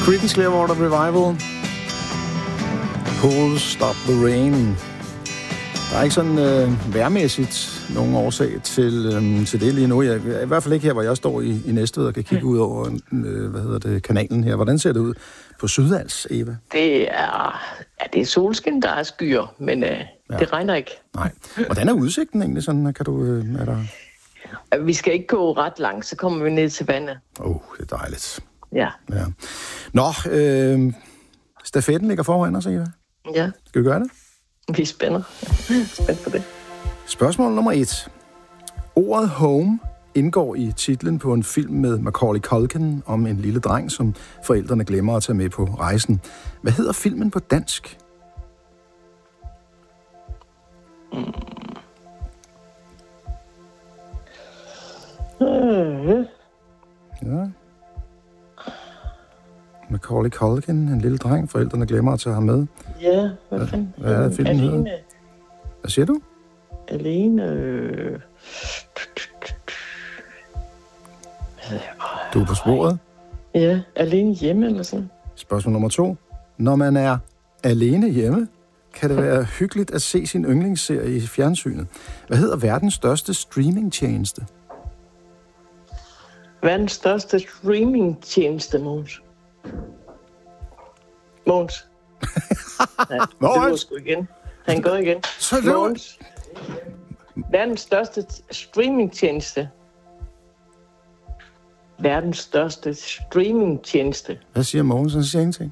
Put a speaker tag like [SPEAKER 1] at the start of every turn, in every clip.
[SPEAKER 1] Creedence Clearwater Revival. Pull Stop the Rain. Der er ikke sådan vejrmæssigt nogen årsag til det lige nu. Jeg er i hvert fald ikke her, hvor jeg står i Næstved og kan kigge ud over kanalen her. Hvordan ser det ud på Sydals, Eva?
[SPEAKER 2] Det er solskin, der er skyer, men det regner ikke.
[SPEAKER 1] Nej. Hvordan er udsigten egentlig sådan? Kan du, er der...
[SPEAKER 2] Vi skal ikke gå ret langt, så kommer vi ned til vandet.
[SPEAKER 1] Det er dejligt.
[SPEAKER 2] Ja.
[SPEAKER 1] Nå, stafetten ligger foran os, Eva.
[SPEAKER 2] Ja.
[SPEAKER 1] Skal vi gøre det?
[SPEAKER 2] Vi er spændt for det.
[SPEAKER 1] Spørgsmål nummer 1. Ordet home indgår i titlen på en film med Macaulay Culkin om en lille dreng, som forældrene glemmer at tage med på rejsen. Hvad hedder filmen på dansk? Ja. Macaulay Culkin, en lille dreng, forældrene glemmer at tage ham med.
[SPEAKER 2] Ja, hvad fanden?
[SPEAKER 1] Hvad er det, filmen hedder? Hvad siger du?
[SPEAKER 2] Alene...
[SPEAKER 1] Du er på sporet.
[SPEAKER 2] Ja, alene hjemme eller sådan.
[SPEAKER 1] Spørgsmål nummer 2. Når man er alene hjemme, kan det være hyggeligt at se sin yndlingsserie i fjernsynet. Hvad hedder verdens største streamingtjeneste?
[SPEAKER 2] Verdens største streamingtjeneste, Mogens. Mogens. Ja, det går sgu igen. Han går igen. Mogens. Verdens største streamingtjeneste. Verdens største streamingtjeneste.
[SPEAKER 1] Hvad siger Mogens? Han siger ingenting.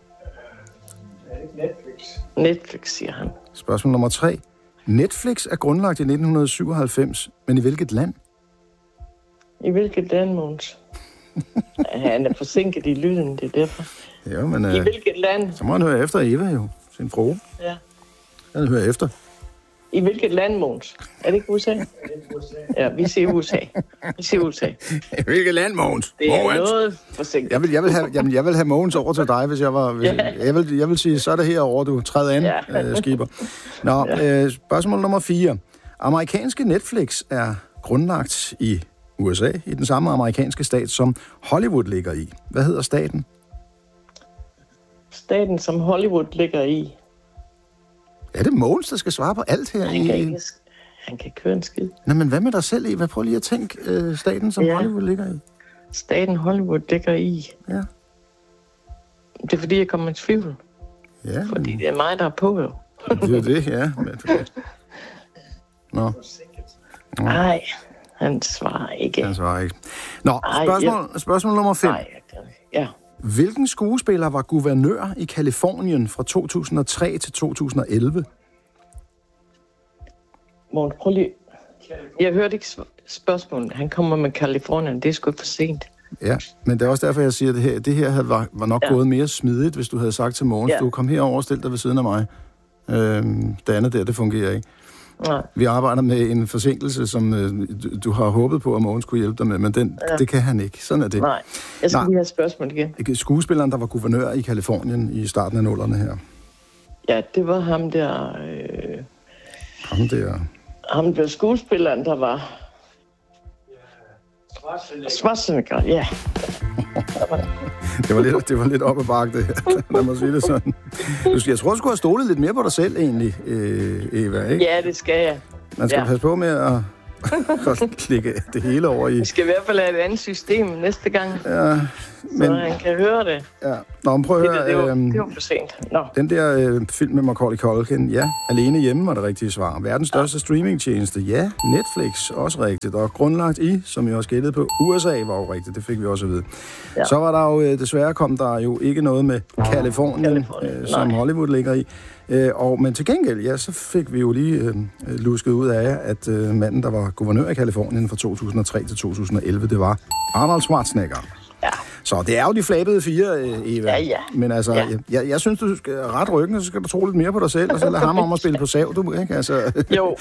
[SPEAKER 2] Netflix, siger han.
[SPEAKER 1] Spørgsmål nummer 3. Netflix er grundlagt i 1997, men i hvilket land?
[SPEAKER 2] I hvilket land, Mogens? Han er forsinket i lyden, det er derfor.
[SPEAKER 1] Jo, men...
[SPEAKER 2] I hvilket land?
[SPEAKER 1] Så må han høre efter Eva jo, sin frue.
[SPEAKER 2] Ja.
[SPEAKER 1] Han hører efter.
[SPEAKER 2] I hvilket land, Mogens? Er det ikke USA? Ja, vi siger USA.
[SPEAKER 1] I hvilket land, Mogens?
[SPEAKER 2] Det er noget forsinket.
[SPEAKER 1] Jeg vil have Mogens over til dig, hvis jeg var... Jeg vil sige, så er det herovre, du træder an, skipper. Nå, spørgsmål nummer 4. Amerikanske Netflix er grundlagt i USA, i den samme amerikanske stat, som Hollywood ligger i. Hvad hedder staten?
[SPEAKER 2] Staten, som Hollywood ligger i.
[SPEAKER 1] Er det Mogens, der skal svare på alt her?
[SPEAKER 2] Han kan køre en skid.
[SPEAKER 1] Nå, men hvad med dig selv, Eva? Prøv lige at tænke staten, som Hollywood ligger i.
[SPEAKER 2] Staten Hollywood ligger i.
[SPEAKER 1] Ja.
[SPEAKER 2] Det er fordi, jeg kommer i tvivl.
[SPEAKER 1] Ja.
[SPEAKER 2] Fordi det er mig, der er på, jo.
[SPEAKER 1] Det er det, ja. Nå.
[SPEAKER 2] Nej, han svarer ikke.
[SPEAKER 1] Nå, spørgsmål nummer 5.
[SPEAKER 2] Ja.
[SPEAKER 1] Hvilken skuespiller var guvernør i Californien fra 2003 til 2011?
[SPEAKER 2] Mogens, prøv lige. Jeg hørte ikke spørgsmålet. Han kommer med Californien. Det er sgu for sent.
[SPEAKER 1] Ja, men det er også derfor, jeg siger, at det her var nok gået mere smidigt, hvis du havde sagt til Mogens, du kom herover og stil dig ved siden af mig. Det andet der, det fungerer ikke.
[SPEAKER 2] Nej.
[SPEAKER 1] Vi arbejder med en forsinkelse, som du har håbet på, at Mogens kunne hjælpe dig med, men det kan han ikke. Sådan er det.
[SPEAKER 2] Nej, jeg skal lige have spørgsmål igen.
[SPEAKER 1] Skuespilleren, der var guvernør i Californien i starten af 00'erne her.
[SPEAKER 2] Ja, det var ham der... Ham der skuespilleren, der var... Schwarzenegger, ja.
[SPEAKER 1] det var lidt op ad bakke, det her. Lad mig sige det sådan. Jeg tror, du skulle have stolet lidt mere på dig selv, egentlig, Eva, ikke?
[SPEAKER 2] Ja, det skal jeg.
[SPEAKER 1] Man skal passe på med at klikke det hele over i...
[SPEAKER 2] Vi skal i hvert fald have et andet system næste gang,
[SPEAKER 1] men,
[SPEAKER 2] så han kan høre det.
[SPEAKER 1] Ja. Nå, men prøv at høre...
[SPEAKER 2] Det var for sent. Nå.
[SPEAKER 1] Den der film med Macaulay Culkin, ja, alene hjemme var det rigtige svar. Verdens største streamingtjeneste, ja, Netflix, også rigtigt. Og grundlagt i, som jeg også gættede på, USA var jo rigtigt, det fik vi også at vide. Ja. Så var der jo, desværre kom der jo ikke noget med Californien. Som Hollywood ligger i. Men til gengæld, ja, så fik vi jo lige lusket ud af, at manden, der var guvernør i Californien fra 2003 til 2011, det var Arnold Schwarzenegger.
[SPEAKER 2] Ja.
[SPEAKER 1] Så det er jo de flabede 4, Eva.
[SPEAKER 2] Ja.
[SPEAKER 1] Men altså, jeg synes, du skal ret ryggen, så skal du tro lidt mere på dig selv, og så lad ham om at spille på sav, du, ikke? Altså.
[SPEAKER 2] Jo.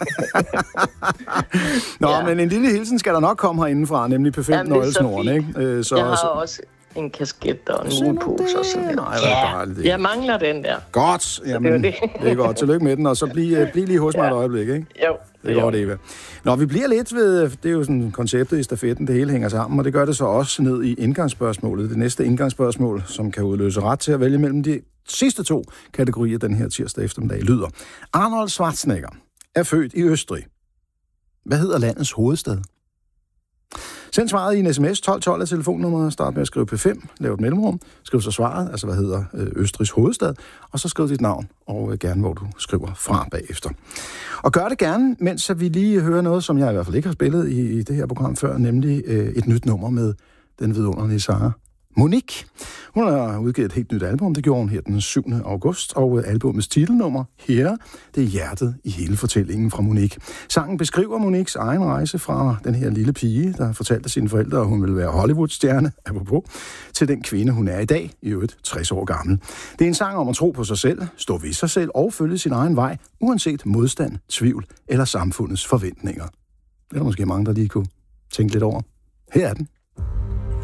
[SPEAKER 1] Men en lille hilsen skal der nok komme herindefra, nemlig på 5 nøglesnoren, ikke?
[SPEAKER 2] Jeg har også en kasket og en rugepose og sådan noget. Jeg mangler den der.
[SPEAKER 1] Godt. Jamen, det er godt. Tillykke med den, og så bliv lige hos mig et øjeblik, ikke?
[SPEAKER 2] Jo.
[SPEAKER 1] Det er godt, Eva. Nå, vi bliver lidt ved, det er jo sådan konceptet i stafetten, det hele hænger sammen, og det gør det så også ned i indgangsspørgsmålet. Det næste indgangsspørgsmål, som kan udløse ret til at vælge mellem de sidste 2 kategorier den her tirsdag eftermiddag, lyder: Arnold Schwarzenegger er født i Østrig. Hvad hedder landets hovedstad? Send svaret i en sms 1212 af telefonnummeret. Start med at skrive P5, lav et mellemrum, skriv så svaret, altså hvad hedder Østrigs hovedstad, og så skriv dit navn, og gerne hvor du skriver fra bagefter. Og gør det gerne, mens vi lige hører noget, som jeg i hvert fald ikke har spillet i det her program før, nemlig et nyt nummer med den vidunderlige sanger Monique. Hun har udgivet et helt nyt album, det gjorde hun her den 7. august, og albumets titelnummer her, det er hjertet i hele fortællingen fra Monique. Sangen beskriver Moniques egen rejse fra den her lille pige, der fortalte sine forældre, at hun ville være Hollywood-stjerne, apropos, til den kvinde, hun er i dag, i øvrigt 60 år gammel. Det er en sang om at tro på sig selv, stå ved sig selv og følge sin egen vej, uanset modstand, tvivl eller samfundets forventninger. Det er der måske mange, der lige kunne tænke lidt over. Her er den.